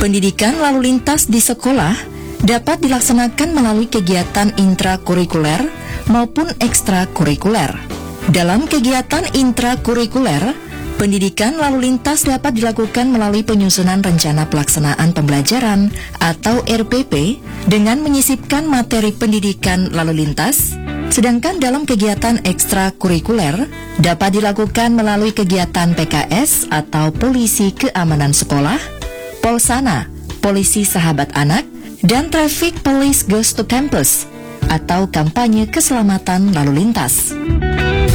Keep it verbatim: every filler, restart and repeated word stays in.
Pendidikan lalu lintas di sekolah dapat dilaksanakan melalui kegiatan intrakurikuler maupun ekstrakurikuler. Dalam kegiatan intrakurikuler, pendidikan lalu lintas dapat dilakukan melalui penyusunan rencana pelaksanaan pembelajaran atau R P P dengan menyisipkan materi pendidikan lalu lintas. Sedangkan dalam kegiatan ekstrakurikuler dapat dilakukan melalui kegiatan P K S atau Polisi Keamanan Sekolah, Polsana, Polisi Sahabat Anak, dan Traffic Police Goes to Campus atau kampanye keselamatan lalu lintas.